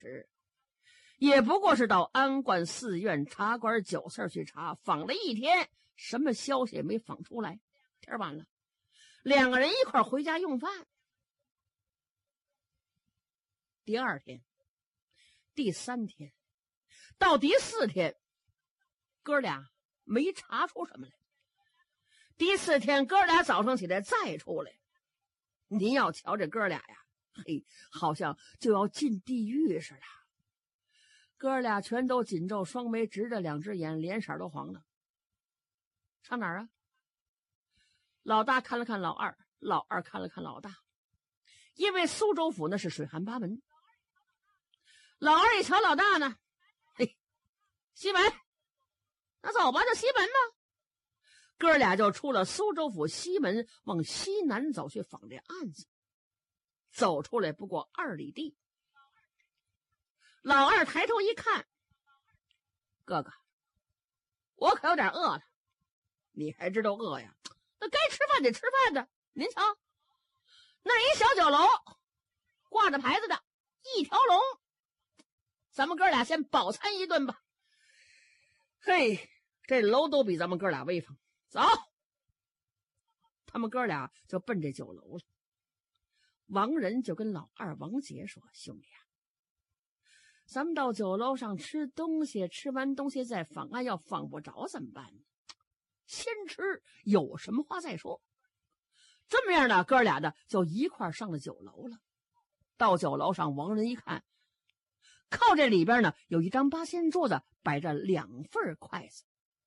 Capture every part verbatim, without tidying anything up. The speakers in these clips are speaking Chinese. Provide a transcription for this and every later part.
时，也不过是到安观寺院茶馆酒肆去查，访了一天，什么消息也没访出来。天晚了，两个人一块回家用饭。第二天、第三天，到第四天，哥俩没查出什么来。第四天，哥俩早上起来再出来，您要瞧这哥俩呀，嘿，好像就要进地狱似的。哥俩全都紧皱双眉，直着两只眼，脸色都黄了。上哪儿啊？老大看了看老二，老二看了看老大，因为苏州府那是水旱八门。老二一瞧老大呢，嘿，西门，那走吧，就西门吧。哥俩就出了苏州府西门，往西南走去访这案子。走出来不过二里地，老二抬头一看，哥哥，我可有点饿了。你还知道饿呀？那该吃饭得吃饭的。您瞧，那一小酒楼，挂着牌子的一条龙，咱们哥俩先饱餐一顿吧。嘿，这楼都比咱们哥俩威风。走，他们哥俩就奔这酒楼了。王仁就跟老二王杰说：“兄弟啊，咱们到酒楼上吃东西，吃完东西再访案，要访不着怎么办呢？先吃，有什么话再说。”这么样的，哥俩的就一块上了酒楼了。到酒楼上，王仁一看，靠这里边呢有一张八仙桌子，摆着两份筷子。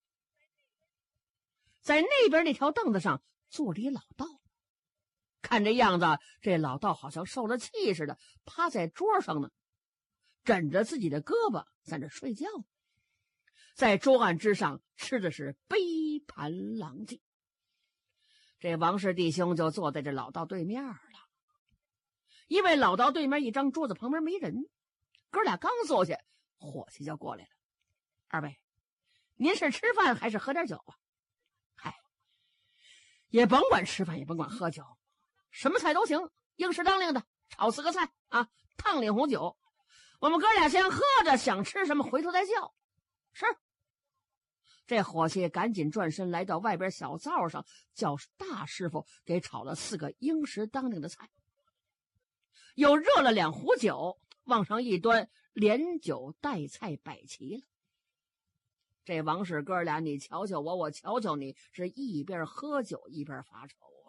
在那边那条凳子上坐了一老道，看这样子，这老道好像受了气似的，趴在桌上呢，枕着自己的胳膊在那睡觉。在桌案之上吃的是杯盘狼藉。这王氏弟兄就坐在这老道对面了，因为老道对面一张桌子旁边没人，哥俩刚坐下，伙计就过来了：“二位，您是吃饭还是喝点酒啊？”“嗨，也甭管吃饭，也甭管喝酒，什么菜都行，应时当令的，炒四个菜啊，烫领红酒。我们哥俩先喝着，想吃什么回头再叫。”“是。”这伙计赶紧转身来到外边小灶上，叫大师傅给炒了四个应时当令的菜，又热了两壶酒，往上一端，连酒带菜摆齐了。这王氏哥俩，你瞧瞧我，我瞧瞧你，是一边喝酒一边发愁啊。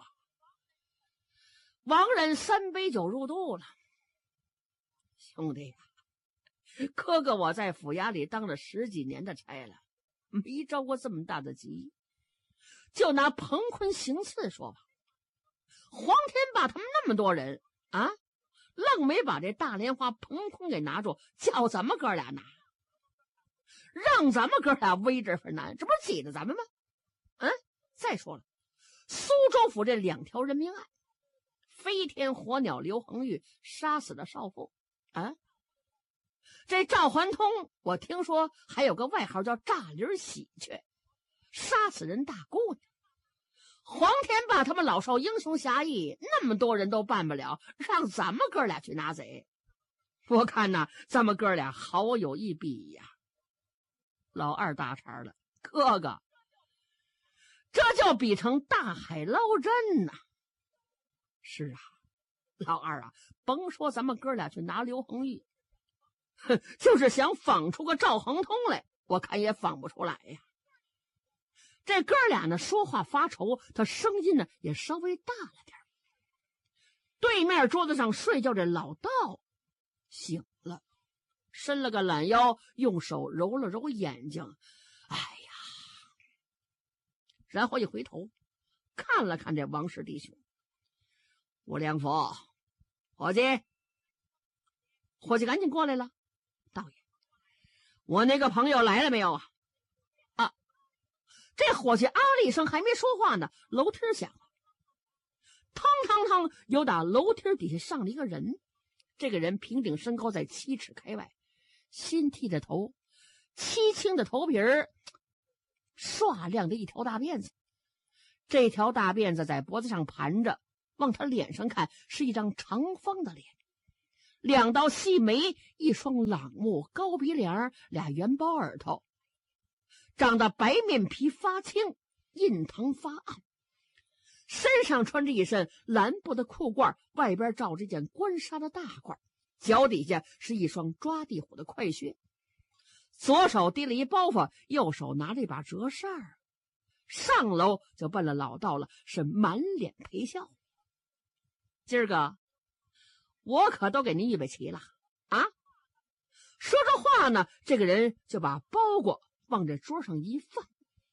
王仁三杯酒入肚了：“兄弟呀、啊，哥哥我在府衙里当了十几年的差了，没着过这么大的急。就拿彭坤行刺说吧，黄天霸他们那么多人啊，愣没把这大莲花彭坤给拿住，叫咱们哥俩拿，让咱们哥俩为这份难，这不是挤着咱们吗？嗯，再说了，苏州府这两条人命案，飞天火鸟刘恒玉杀死了少妇啊，这赵环通我听说还有个外号叫炸梨喜鹊，杀死人大姑娘。黄天霸他们老少英雄侠义，那么多人都办不了，让咱们哥俩去拿贼，我看呐，咱们哥俩好有一比呀。老二大茬了：“哥哥，这叫比成大海捞针呐、啊！”“是啊，老二啊，甭说咱们哥俩去拿刘恒玉，哼，就是想仿出个赵恒通来，我看也仿不出来呀。”这哥俩呢说话发愁，他声音呢也稍微大了点。对面桌子上睡觉这老道醒了，伸了个懒腰，用手揉了揉眼睛，哎呀，然后一回头看了看这王氏弟兄：“吴良福，伙计，伙计赶紧过来了。道爷，我那个朋友来了没有啊？”啊，这伙计啊了一声，还没说话呢，楼梯响了，腾腾腾，有打楼梯底下上了一个人。这个人平顶身高在七尺开外，新剃的头，漆青的头皮儿，刷亮的一条大辫子。这条大辫子在脖子上盘着，往他脸上看是一张长方的脸， 两道细眉，一双朗目，高鼻梁，俩圆包耳朵，长得白面皮发青，印堂发暗，身上穿着一身蓝布的裤褂，外边罩着一件官纱的大褂，脚底下是一双抓地虎的快靴，左手提了一包袱，右手拿着一把折扇儿，上楼就奔了老道了，是满脸陪笑。今儿个我可都给您预备齐了啊！说着话呢，这个人就把包裹往这桌上一放，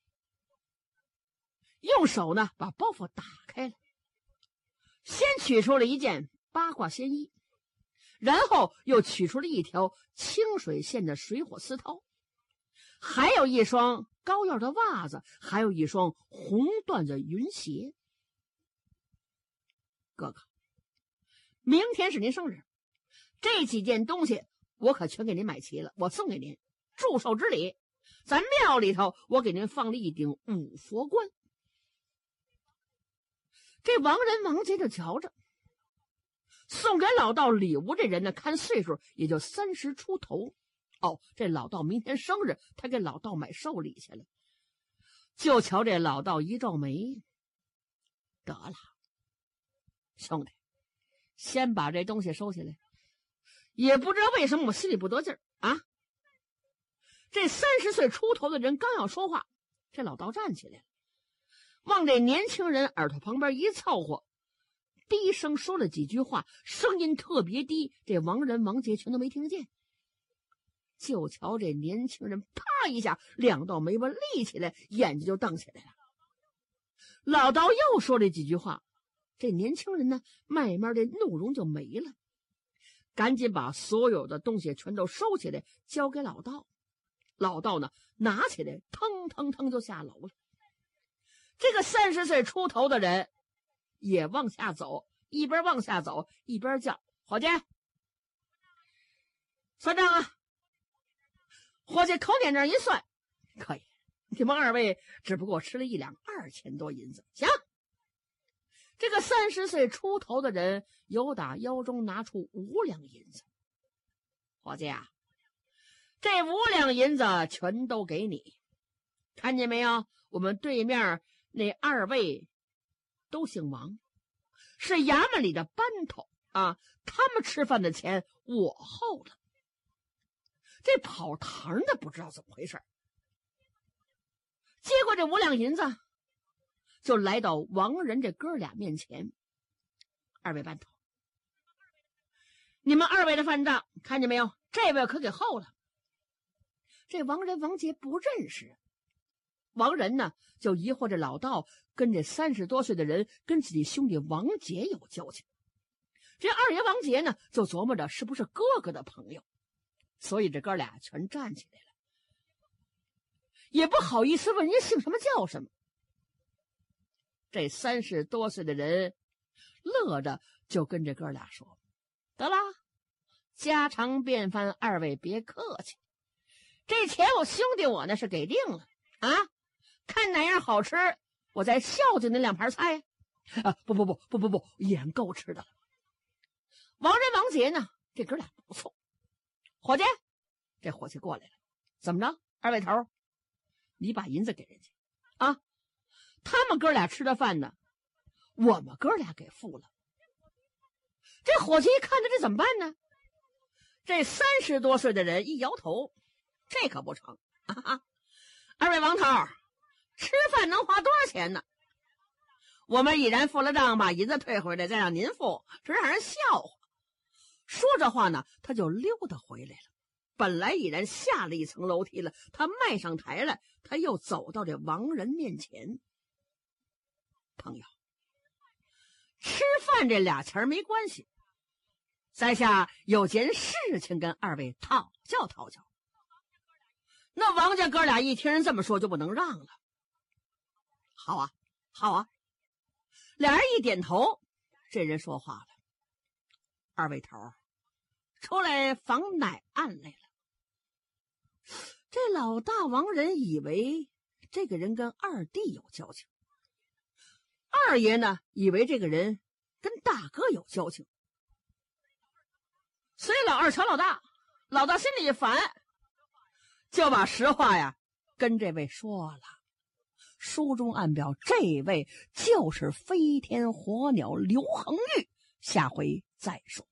用手呢把包袱打开了，先取出了一件八卦仙衣，然后又取出了一条清水线的水火丝绦，还有一双高腰的袜子，还有一双红缎子云鞋。哥哥，明天是您生日，这几件东西我可全给您买齐了，我送给您。祝寿之礼，咱庙里头我给您放了一顶五佛冠。这王仁王杰就瞧着，送给老道礼物这人呢，看岁数也就三十出头。哦，这老道明天生日，他给老道买寿礼去了。就瞧这老道一皱眉，得了，兄弟，先把这东西收起来。也不知道为什么我心里不得劲儿啊！这三十岁出头的人刚要说话，这老道站起来了，往这年轻人耳朵旁边一凑合，低声说了几句话，声音特别低，这王仁王杰全都没听见。就瞧这年轻人啪一下，两道眉毛立起来，眼睛就瞪起来了。老道又说了几句话，这年轻人呢，慢慢的怒容就没了，赶紧把所有的东西全都收起来，交给老道。老道呢，拿起来，腾腾腾就下楼了。这个三十岁出头的人也往下走，一边往下走一边叫：“伙计，算账啊！”伙计口点这一算，可以，你们二位只不过吃了一两二千多银子，行。这个三十岁出头的人由打腰中拿出五两银子，伙计啊，这五两银子全都给你，看见没有？我们对面那二位都姓王，是衙门里的班头啊，他们吃饭的钱我厚了。这跑堂的不知道怎么回事，接过这五两银子，就来到王仁这哥俩面前。二位班头，你们二位的饭账看见没有？这位可给厚了。这王仁王杰不认识，王仁呢就疑惑这老道跟这三十多岁的人跟自己兄弟王杰有交情。这二爷王杰呢就琢磨着是不是哥哥的朋友，所以这哥俩全站起来了，也不好意思问人姓什么叫什么。这三十多岁的人乐着就跟这哥俩说：“得了，家常便饭，二位别客气，这钱我兄弟我呢是给定了啊，看哪样好吃，我再孝敬那两盘菜啊！不不不不不不，眼够吃的了。”王仁王杰呢，这哥俩不错。伙计，这伙计过来了，怎么着？二位头，你把银子给人家啊！他们哥俩吃的饭呢，我们哥俩给付了。这伙计一看着这怎么办呢？这三十多岁的人一摇头，这可不成啊！二位王头，吃饭能花多少钱呢？我们已然付了账，把银子退回来，再让您付，这让人笑话。说着话呢，他就溜达回来了。本来已然下了一层楼梯了，他迈上台来，他又走到这王仁面前。朋友，吃饭这俩钱没关系，在下有件事情跟二位讨教讨教。那王家哥俩一听人这么说，就不能让了。好啊，好啊，俩人一点头。这人说话了：“二位头，出来访哪案来了？”这老大王仁以为这个人跟二弟有交情，二爷呢以为这个人跟大哥有交情。 所以老二瞧老大，老大心里一烦，就把实话呀跟这位说了。书中暗表这位就是飞天火鸟刘恒玉，下回再说。